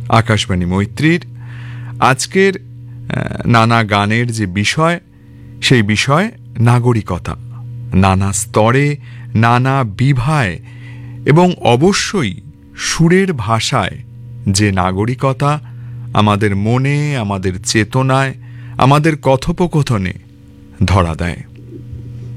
আকাশবাণী মৈত্রীর আজকের নানা গানের যে বিষয়, সেই বিষয় নাগরিকতা, নানা স্তরে, নানা বিভায় এবং অবশ্যই সুরের ভাষায় যে নাগরিকতা আমাদের মনে, আমাদের চেতনায়, আমাদের কথোপকথনে ধরা দেয়।